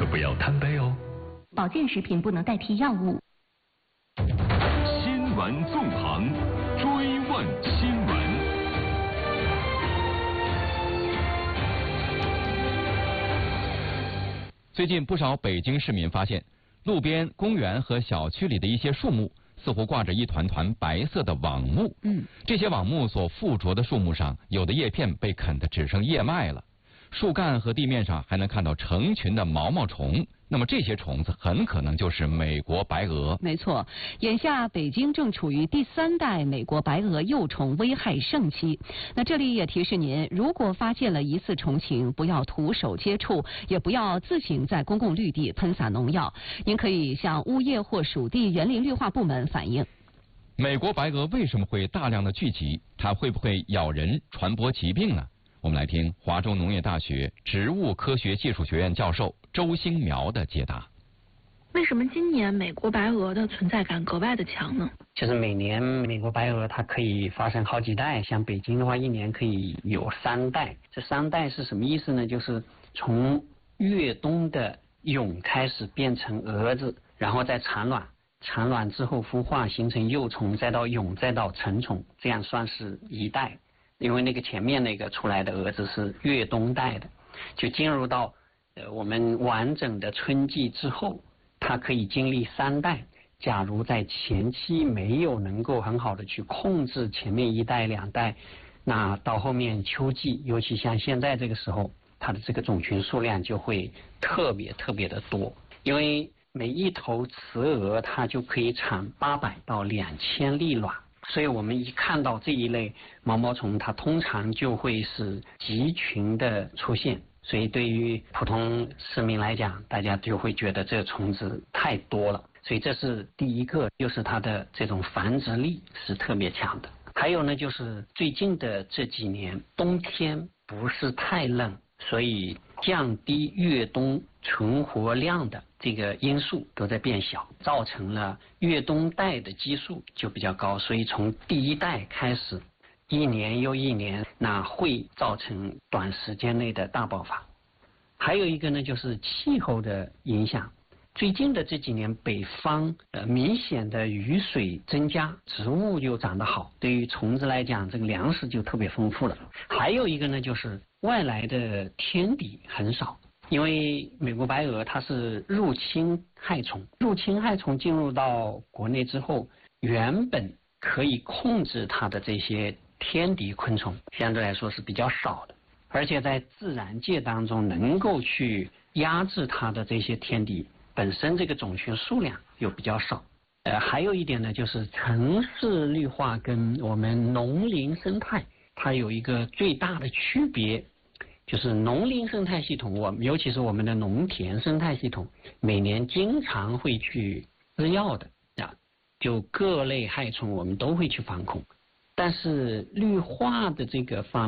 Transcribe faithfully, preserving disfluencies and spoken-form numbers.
可不要贪杯哦。 保健食品不能代替药物。 新闻纵横，追问新闻。 最近不少北京市民发现，路边、公园和小区里的一些树木似乎挂着一团团白色的网幕。 嗯， 这些网幕所附着的树木上，有的叶片被啃得只剩叶脉了，树干和地面上还能看到成群的毛毛虫。那么这些虫子很可能就是美国白蛾。 没错，眼下北京正处于第三代美国白蛾幼虫危害盛期。那这里也提示您，如果发现了疑似虫情，不要徒手接触，也不要自行在公共绿地喷洒农药。您可以向物业或属地园林绿化部门反映。 美国白蛾为什么会大量的聚集？它会不会咬人、传播疾病呢？我们来听华中农业大学植物科学技术学院教授周兴苗的解答。 为什么今年美国白蛾的存在感格外的强呢？ 就是每年美国白蛾它可以发生好几代，像北京的话，一年可以有三代。这三代是什么意思呢？就是从越冬的蛹开始变成蛾子，然后再产卵，产卵之后孵化形成幼虫，再到蛹，再到成虫，这样算是一代。因为那个前面那个出来的蛾子是越冬代的，就进入到呃我们完整的春季之后，它可以经历三代。假如在前期没有能够很好的去控制前面一代两代，那到后面秋季，尤其像现在这个时候，它的这个种群数量就会特别特别的多。因为每一头雌蛾它就可以产八百到两千粒卵。所以我们一看到这一类毛毛虫，它通常就会是集群的出现，所以对于普通市民来讲，大家就会觉得这个虫子太多了，所以这是第一个，就是它的这种繁殖力是特别强的。还有呢，就是最近的这几年冬天不是太冷，所以降低越冬存活量的这个因素都在变小，造成了越冬代的基数就比较高，所以从第一代开始，一年又一年，那会造成短时间内的大爆发。还有一个呢，就是气候的影响。最近的这几年，北方呃明显的雨水增加，植物就长得好，对于虫子来讲，这个粮食就特别丰富了。还有一个呢，就是外来的天敌很少。因为美国白蛾它是入侵害虫，入侵害虫进入到国内之后，原本可以控制它的这些天敌昆虫，相对来说是比较少的，而且在自然界当中能够去压制它的这些天敌，本身这个种群数量又比较少。呃，还有一点呢，就是城市绿化跟我们农林生态它有一个最大的区别。就是农林生态系统，我们尤其是我们的农田生态系统，每年经常会去施药的啊，就各类害虫我们都会去防控，但是绿化的这个方